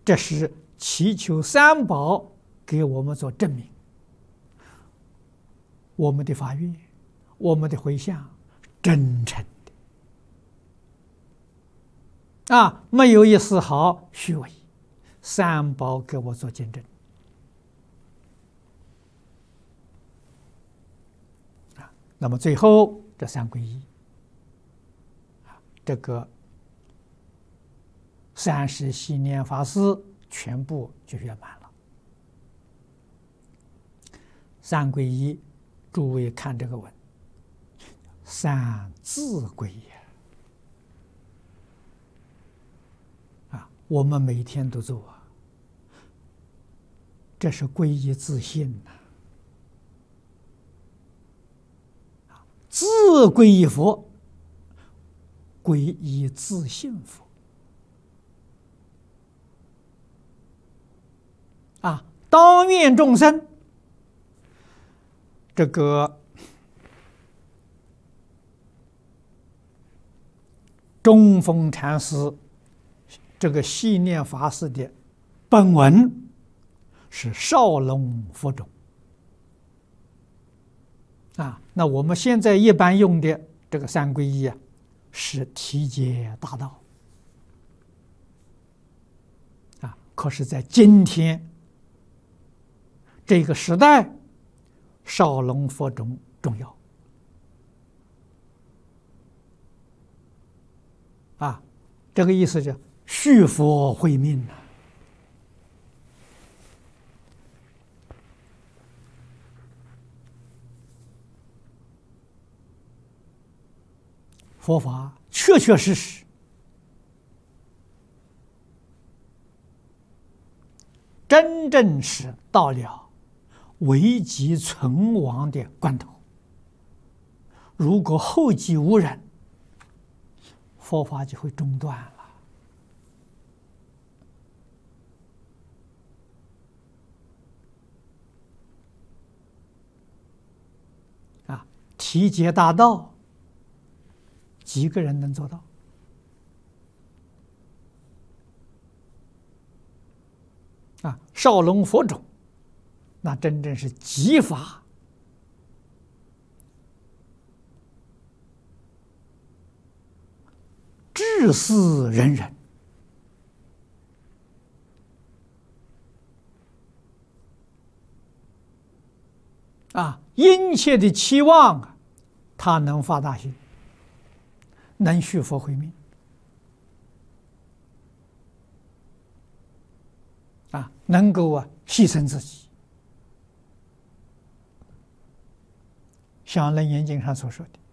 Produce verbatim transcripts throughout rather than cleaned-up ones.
这是祈求三宝给我们做证明，我们的发愿，我们的回向真诚的啊，没有一丝毫虚伪，三宝给我做见证啊。那么最后这三皈依啊，这个三世系念法师全部就圆满了。三皈依，诸位看这个文，三自皈依啊，我们每天都做啊，这是皈依自信呐、啊，自皈依佛，皈依自信佛。啊，当愿众生，这个中峰禅师这个系念法师的本文是少龙佛种啊，那我们现在一般用的这个三皈依啊，是体解大道啊，可是在今天这个时代，少龙佛种重要啊，这个意思是续佛慧命啊。佛法确确实实真正是到了危急存亡的关头，如果后继无人，佛法就会中断了啊！体解大道，几个人能做到？啊，少龙佛种，那真正是极法治世仁人啊，殷切的期望啊，他能发大心，能续佛慧命啊，能够啊牺牲自己，像《楞严经》上所说的，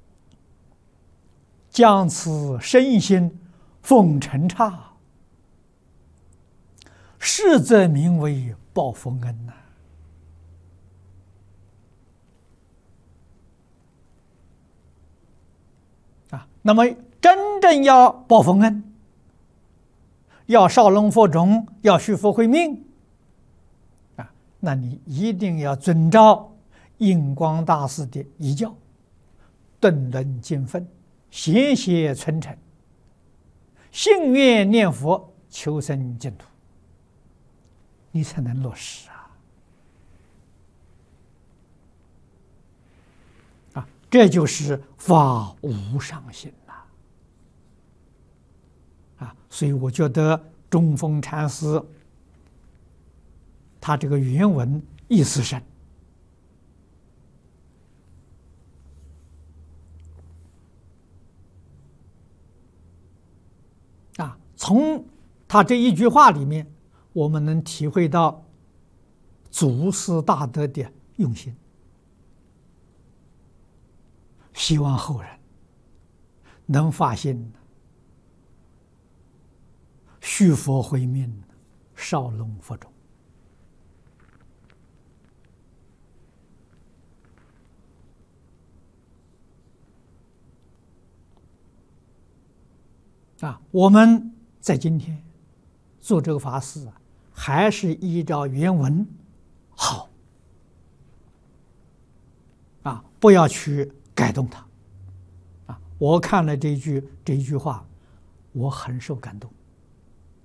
将此身心奉尘刹，实则名为报佛恩呐、啊。啊，那么真正要报佛恩，要少龙佛种，要续佛慧命啊，那你一定要遵照印光大师的遗教，顿论经分，贤贤存诚，信愿念佛，求生净土，你才能落实啊！啊，这就是法无上心呐！啊，所以我觉得中峰禅师他这个原文意思深。啊，从他这一句话里面，我们能体会到祖师大德的用心，希望后人能发现续佛慧命，少龙佛种。啊，我们在今天做这个法事啊，还是依照原文好啊，不要去改动它啊。我看了这一句这一句话，我很受感动。